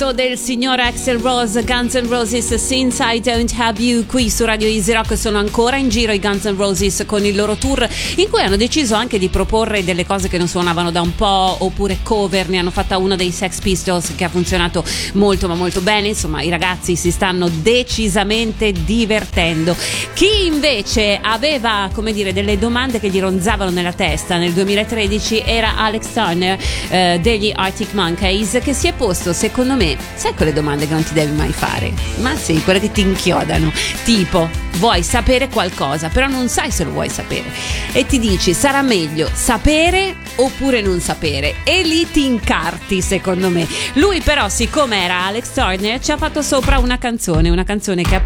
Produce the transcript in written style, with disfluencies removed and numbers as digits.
del signor Axl Rose, Guns N' Roses, Since I Don't Have You. Qui su Radio Easy Rock sono ancora in giro i Guns N' Roses con il loro tour, in cui hanno deciso anche di proporre delle cose che non suonavano da un po', oppure cover. Ne hanno fatta una dei Sex Pistols che ha funzionato molto ma molto bene. Insomma, i ragazzi si stanno decisamente divertendo. Chi invece aveva, come dire, delle domande che gli ronzavano nella testa nel 2013 era Alex Turner degli Arctic Monkeys, che si è posto, secondo me, sai quelle domande che non ti devi mai fare? Ma sì, quelle che ti inchiodano, tipo vuoi sapere qualcosa però non sai se lo vuoi sapere e ti dici sarà meglio sapere oppure non sapere, e lì ti incarti, secondo me. Lui però, siccome era Alex Turner, ci ha fatto sopra una canzone che